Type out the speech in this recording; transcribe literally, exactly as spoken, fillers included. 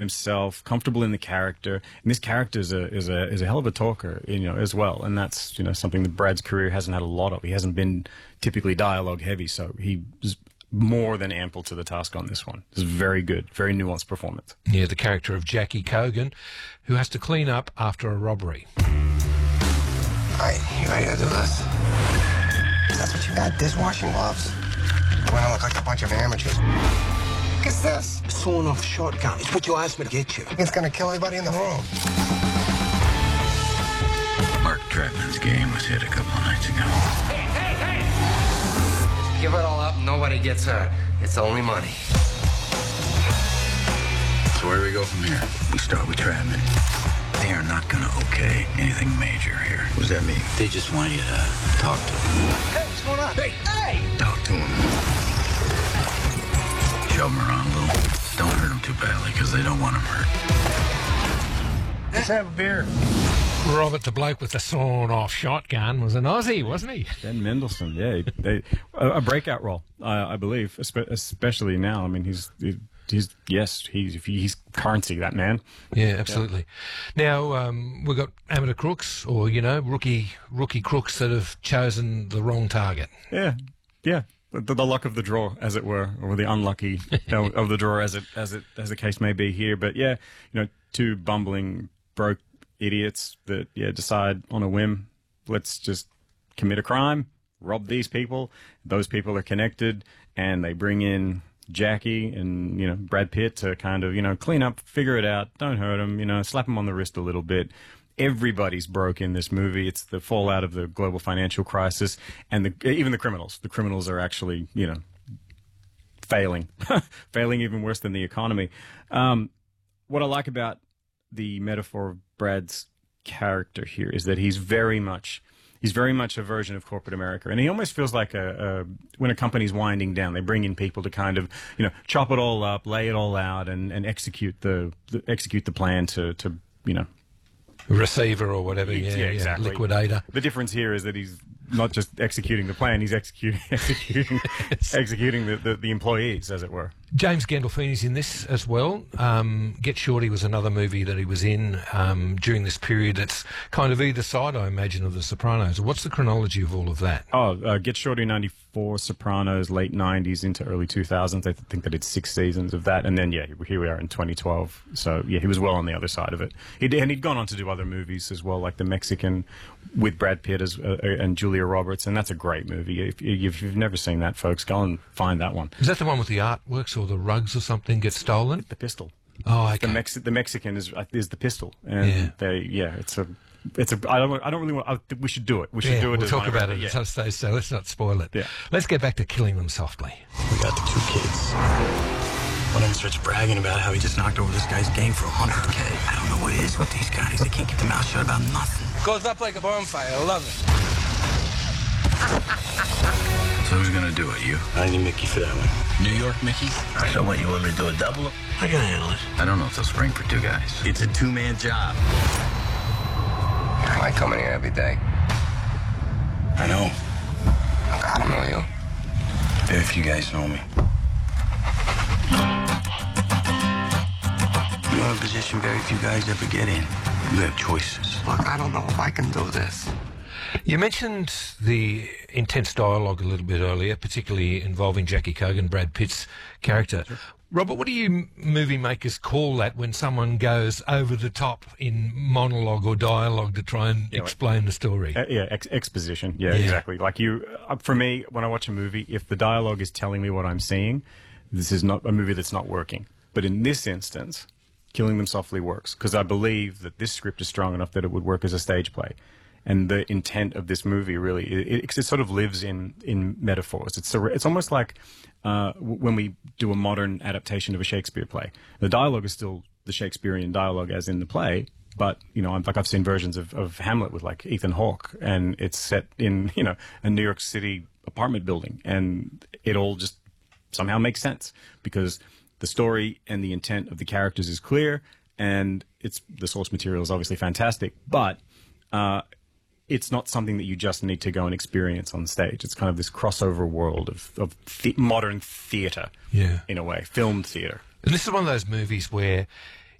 himself, comfortable in the character. And this character is a is a is a hell of a talker, you know, as well. And that's, you know, something that Brad's career hasn't had a lot of. He hasn't been typically dialogue heavy, so he was more than ample to the task on this one. It's very good, very nuanced performance. Yeah, the character of Jackie Cogan, who has to clean up after a robbery. Alright, you ready to do this? That's what you got, dishwashing gloves? You wanna look like a bunch of amateurs? What's this? A sawn-off shotgun. It's what you asked me to get you. It's gonna kill everybody in the room. Mark Trapman's game was hit a couple of nights ago. Hey, hey, hey! Give it all up, nobody gets hurt. It's only money. So where do we go from here? We start with Trapman. They are not gonna okay anything major here. What does that mean? They just want you to talk to them. Hey, what's going on? Hey, hey! Talk to them. Shove them around a little. Don't hurt them too badly, because they don't want them hurt. Let's have a beer. Robert, the bloke with the sawn-off shotgun, was an Aussie, wasn't he? Ben Mendelsohn, yeah. They, a, a breakout role, uh, I believe, espe- especially now. I mean, he's... He, He's yes, he's he's currency, that man. Yeah, absolutely. Yeah. Now um, we've got amateur crooks, or you know, rookie rookie crooks that have chosen the wrong target. Yeah, yeah. The, the luck of the draw, as it were, or the unlucky of the draw, as it as it as the case may be here. But yeah, you know, two bumbling broke idiots that yeah decide on a whim, let's just commit a crime, rob these people. Those people are connected, and they bring in Jackie and, you know, Brad Pitt to kind of, you know, clean up, figure it out, don't hurt him, you know, slap him on the wrist a little bit. Everybody's broke in this movie. It's the fallout of the global financial crisis, and the, even the criminals. The criminals are actually, you know, failing, failing even worse than the economy. Um, what I like about the metaphor of Brad's character here is that he's very much He's very much a version of corporate America, and he almost feels like a, a when a company's winding down, they bring in people to kind of, you know, chop it all up, lay it all out, and, and execute the, the execute the plan to, to you know, receiver or whatever. Yeah, yeah, exactly. Yeah, liquidator. The difference here is that he's not just executing the plan; he's executing executing executing the, the, the employees, as it were. James Gandolfini's in this as well. Um, Get Shorty was another movie that he was in um, during this period. That's kind of either side, I imagine, of The Sopranos. What's the chronology of all of that? Oh, uh, Get Shorty ninety-four, Sopranos late nineties into early two thousands. I think that it's six seasons of that, and then yeah, here we are in twenty twelve. So yeah, he was well on the other side of it. He'd, and he'd gone on to do other movies as well, like The Mexican with Brad Pitt as, uh, and Julia Roberts, and that's a great movie. If, if you've never seen that, folks, go and find that one. Is that the one with the artworks or the rugs or something get stolen? The pistol. Oh, okay. The, Mex- the Mexican is is the pistol, and yeah, they, yeah, it's a, it's a. I don't, I don't really want. I, we should do it. We should yeah, do it. We'll as talk about it yeah. at some stage, so let's not spoil it. Yeah. Let's get back to Killing Them Softly. We got the two kids. One of them starts bragging about how he just knocked over this guy's game for one hundred K. I don't know what it is with these guys. They can't keep their mouth shut about nothing. Goes up like a bonfire. I love it. So who's gonna do it? You? I need Mickey for that one. New York Mickey? So what, you want me to do a double? I can handle it. I don't know if they'll spring for two guys. It's a two-man job. I like coming here every day. I know. I gotta know you. Very few guys know me. You're in a position very few guys ever get in. You have choices. Look, I don't know if I can do this. You mentioned the intense dialogue a little bit earlier, particularly involving Jackie Cogan, Brad Pitt's character. Sure. Robert, what do you movie makers call that when someone goes over the top in monologue or dialogue to try and yeah, explain like, the story? Uh, yeah, ex- exposition. Yeah, yeah, exactly. Like you, uh, for me, when I watch a movie, if the dialogue is telling me what I'm seeing, this is not a movie that's not working. But in this instance, Killing Them Softly works because I believe that this script is strong enough that it would work as a stage play. And the intent of this movie really, it, it, it sort of lives in, in metaphors. It's, a, it's almost like uh, w- when we do a modern adaptation of a Shakespeare play. The dialogue is still the Shakespearean dialogue as in the play, but, you know, like I've seen versions of, of Hamlet with like Ethan Hawke, and it's set in, you know, a New York City apartment building, and it all just somehow makes sense because the story and the intent of the characters is clear, and it's the source material is obviously fantastic, but uh, it's not something that you just need to go and experience on stage. It's kind of this crossover world of, of the- modern theatre, yeah, in a way, film theatre. And this is one of those movies where